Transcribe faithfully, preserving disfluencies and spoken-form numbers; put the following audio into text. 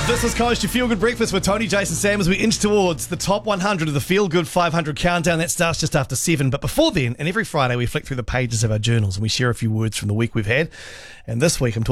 This is Coast, your Feel Good Breakfast with Tony, Jason, Sam as we inch towards the top one hundred of the Feel Good five hundred countdown. That starts just after seven. But before then, and every Friday, we flick through the pages of our journals and we share a few words from the week we've had. And this week, I'm talking